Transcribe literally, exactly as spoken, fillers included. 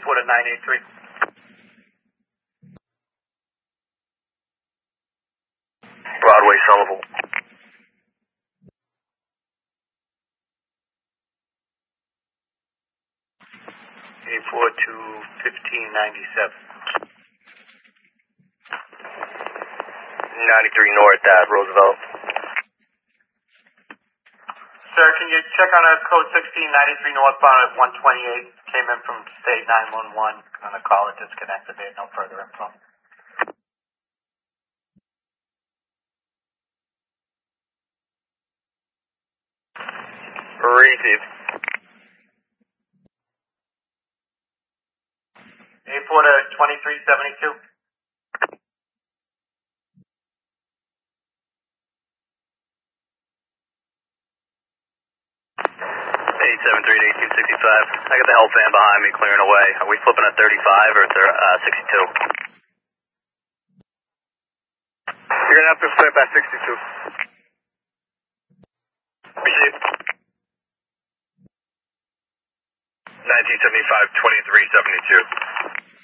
four to nine eight three. Broadway, Sullivan. eight four to fifteen ninety-seven. ninety-three North at Roosevelt. Sir, can you check on a code sixteen ninety-three northbound at one twenty-eight? Came in from state nine one one on a call that disconnected. They had no further info. Receive. eight four to twenty-three seventy-two. eight seven three to eighteen sixty-five. I got the help van behind me clearing away. Are we flipping at thirty-five or uh, sixty-two? You're going to have to flip at sixty-two. Receive. nineteen seventy-five, twenty-three seventy-two.